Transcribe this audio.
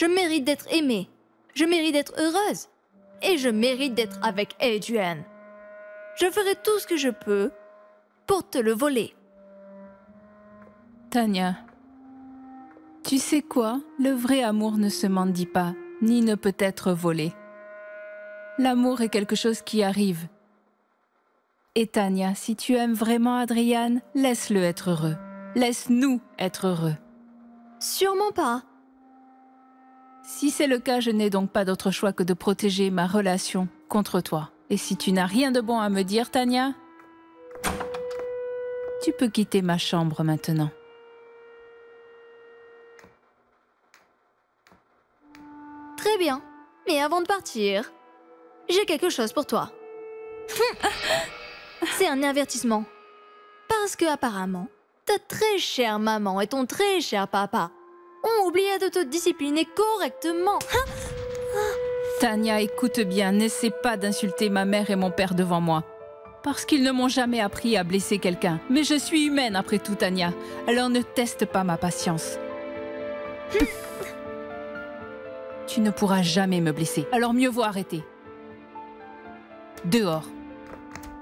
Je mérite d'être aimée. Je mérite d'être heureuse. Et je mérite d'être avec Adrian. Je ferai tout ce que je peux pour te le voler. Tanya, tu sais quoi? Le vrai amour ne se mendie pas, ni ne peut être volé. L'amour est quelque chose qui arrive. Et Tanya, si tu aimes vraiment Adrian, laisse-le être heureux. Laisse-nous être heureux. Sûrement pas. Si c'est le cas, je n'ai donc pas d'autre choix que de protéger ma relation contre toi. Et si tu n'as rien de bon à me dire, Tanya, tu peux quitter ma chambre maintenant. Très bien. Mais avant de partir, j'ai quelque chose pour toi. C'est un avertissement. Parce que apparemment, ta très chère maman et ton très cher papa ont oublié de te discipliner correctement. Tanya, écoute bien, n'essaie pas d'insulter ma mère et mon père devant moi. Parce qu'ils ne m'ont jamais appris à blesser quelqu'un. Mais je suis humaine après tout, Tanya. Alors ne teste pas ma patience. Tu ne pourras jamais me blesser. Alors mieux vaut arrêter. Dehors.